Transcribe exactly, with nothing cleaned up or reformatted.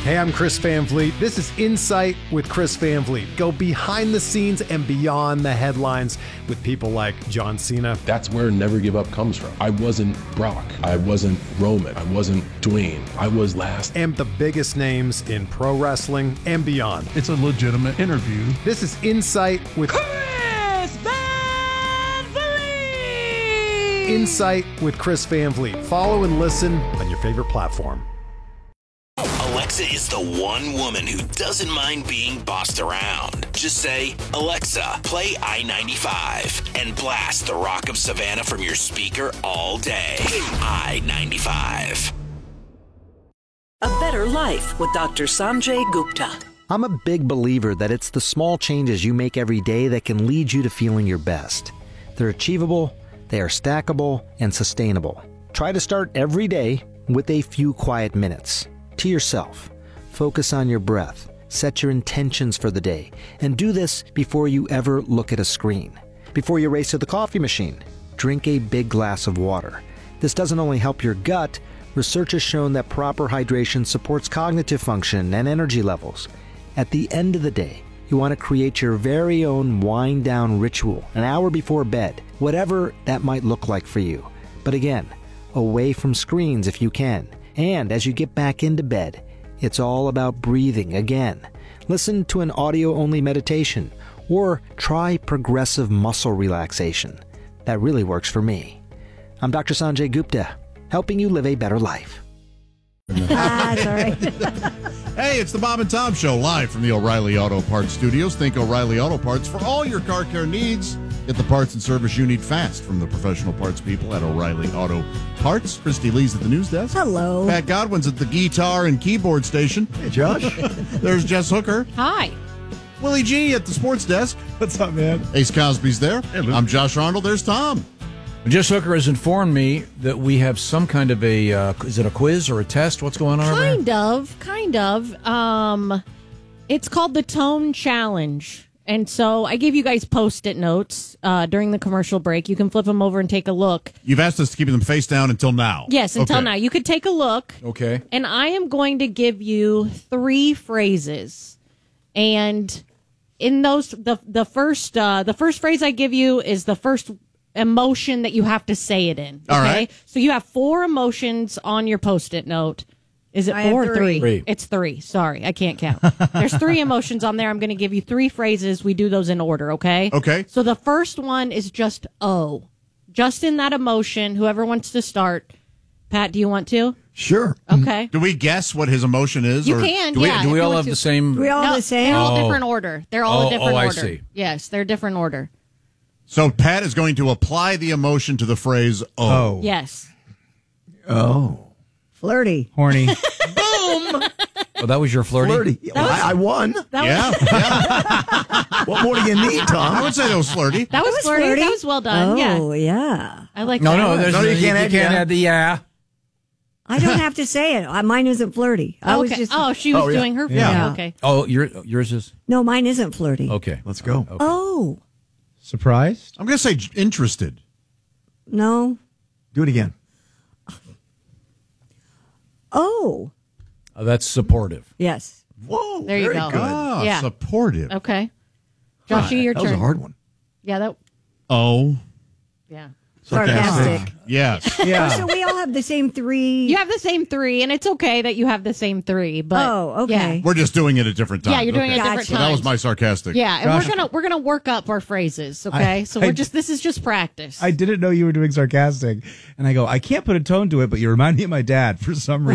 Hey, I'm Chris Van Vliet. This is Insight with Chris Van Vliet. Go behind the scenes and beyond the headlines with people like John Cena. That's where Never Give Up comes from. I wasn't Brock. I wasn't Roman. I wasn't Dwayne. I was last. And the biggest names in pro wrestling and beyond. It's a legitimate interview. This is Insight with Chris Van Vliet. Insight with Chris Van Vliet. Follow and listen on your favorite platform. Alexa is the one woman who doesn't mind being bossed around. Just say, Alexa, play I ninety-five and blast the Rock of Savannah from your speaker all day. I ninety-five. A Better Life with Doctor Sanjay Gupta. I'm a big believer that it's the small changes you make every day that can lead you to feeling your best. They're achievable, they are stackable, and sustainable. Try to start every day with a few quiet minutes. To yourself. Focus on your breath. Set your intentions for the day. And do this before you ever look at a screen. Before you race to the coffee machine, drink a big glass of water. This doesn't only help your gut, research has shown that proper hydration supports cognitive function and energy levels. At the end of the day, you want to create your very own wind-down ritual an hour before bed, whatever that might look like for you. But again, away from screens if you can. And as you get back into bed, it's all about breathing again. Listen to an audio-only meditation or try progressive muscle relaxation. That really works for me. I'm Doctor Sanjay Gupta, helping you live a better life. Ah, sorry. Hey, it's the Bob and Tom Show, live from the O'Reilly Auto Parts Studios. Think O'Reilly Auto Parts for all your car care needs. Get the parts and service you need fast from the professional parts people at O'Reilly Auto Parts. Christy Lee's at the news desk. Hello. Pat Godwin's at the guitar and keyboard station. Hey, Josh. There's Jess Hooker. Hi. Willie G at the sports desk. What's up, man? Ace Cosby's there. Hey, I'm Josh Arnold. There's Tom. Jess Hooker has informed me that we have some kind of a, uh, is it a quiz or a test? What's going on over there? Kind of, kind of. Um, it's called the Tone Challenge. And so I gave you guys Post-it notes uh, during the commercial break. You can flip them over and take a look. You've asked us to keep them face down until now. Yes, until okay. now. You could take a look. Okay. And I am going to give you three phrases. And in those, the the first uh, the first phrase I give you is the first emotion that you have to say it in. Okay? All right. So you have four emotions on your Post-it note. Is it I four have or three? three? It's three. Sorry, I can't count. There's three emotions on there. I'm going to give you three phrases. We do those in order, okay? Okay. So the first one is just oh. Just in that emotion, whoever wants to start. Pat, do you want to? Sure. Okay. Do we guess what his emotion is? You or can, Do we, yeah. do we if you all want have to. the same? We all No, the same? they're all Oh. different order. They're all Oh, a different oh, I order. see. Yes, they're different order. So Pat is going to apply the emotion to the phrase "oh." Oh. Yes. Oh. Flirty. Horny. Oh, that was your flirty? Flirty. Well, I, I won. That Yeah, was, yeah. What more do you need, I Tom? would say that was flirty. that was, was flirty. flirty. That was well done. Oh, Yeah. yeah. I like No, that. no, there's No, no, you you can't can't, add yeah. add the yeah. I don't have to say it. Uh, Mine isn't flirty. I was Okay. just. Oh, she was Oh, yeah. doing her. Yeah. Yeah. Okay. Oh, your, yours is? No, mine isn't flirty. Okay. Let's go. Oh, Surprised? I'm going to say j- interested. no. Do it again. Oh, Oh, that's supportive. yes. Whoa. There you very go. Good. Ah, Yeah. supportive. Okay. Joshy, your that turn. was a hard one. Yeah. That. Oh, Yeah. Sarcastic. yes. Yeah. So we all have the same three. You have the same three, and it's okay that you have the same three. But Oh, okay. Yeah, We're just doing it at different times. yeah you're doing Okay. it at different Gotcha. So times. that was my sarcastic. Yeah, and Josh- we're gonna we're gonna work up our phrases. Okay, I- so we're I- just this is just practice. I didn't know you were doing sarcastic. And I go, I can't put a tone to it, but you remind me of my dad for some reason.